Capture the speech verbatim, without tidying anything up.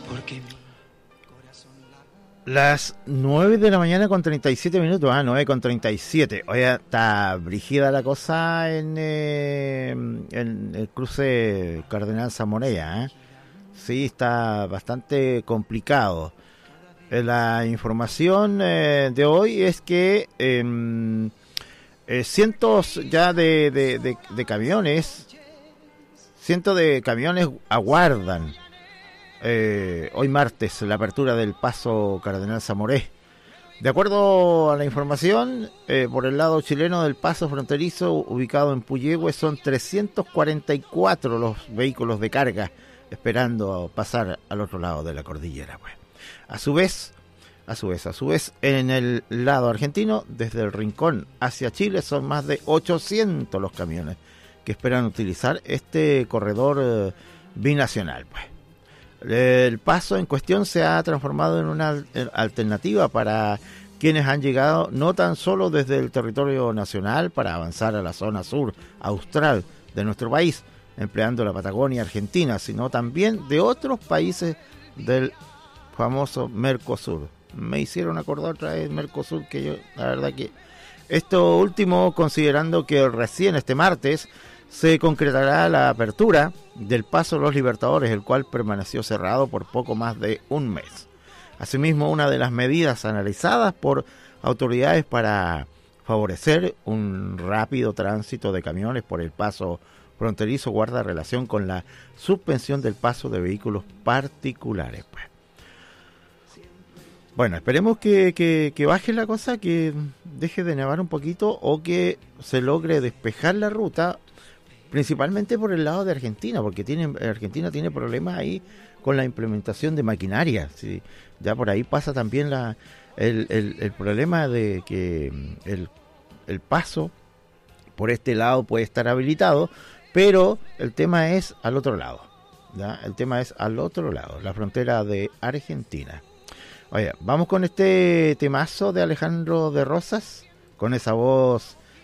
Las nueve de la mañana con treinta y siete minutos, ah, nueve con treinta y siete. Oye, está brígida la cosa en, eh, en el cruce Cardenal Zamorella, ¿eh? Sí, está bastante complicado. Eh, la información eh, de hoy es que eh, eh, cientos ya de, de, de, de camiones, cientos de camiones aguardan Eh, hoy martes la apertura del paso Cardenal Zamoré. De acuerdo a la información, eh, por el lado chileno del paso fronterizo ubicado en Puyehue son trescientos cuarenta y cuatro los vehículos de carga esperando pasar al otro lado de la cordillera, pues. A su vez, a su vez, a su vez, en el lado argentino, desde el Rincón hacia Chile son más de ochocientos los camiones que esperan utilizar este corredor eh, binacional, pues. El paso en cuestión se ha transformado en una alternativa para quienes han llegado no tan solo desde el territorio nacional para avanzar a la zona sur austral de nuestro país, empleando la Patagonia Argentina, sino también de otros países del famoso Mercosur. Me hicieron acordar otra vez Mercosur, que yo, la verdad que esto último, considerando que recién este martes se concretará la apertura del Paso Los Libertadores, el cual permaneció cerrado por poco más de un mes. Asimismo, una de las medidas analizadas por autoridades para favorecer un rápido tránsito de camiones por el paso fronterizo guarda relación con la suspensión del paso de vehículos particulares. Pues. Bueno, esperemos que, que, que baje la cosa, que deje de nevar un poquito o que se logre despejar la ruta, principalmente por el lado de Argentina, porque tiene, Argentina tiene problemas ahí con la implementación de maquinaria. ¿Sí? Ya por ahí pasa también la, el, el, el problema de que el, el paso por este lado puede estar habilitado, pero el tema es al otro lado. ¿Ya? El tema es al otro lado, la frontera de Argentina. Oye, vamos con este temazo de Alejandro de Rosas, con esa voz